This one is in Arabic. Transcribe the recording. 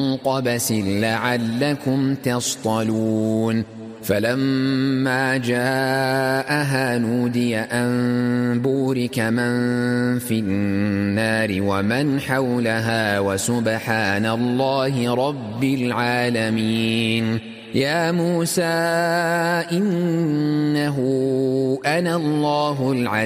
قبس لعلكم تصطلون فلما جاءها نودي أن بورك من في النار ومن حولها وسبحان الله رب العالمين. يا موسى إنه أنا الله العزيز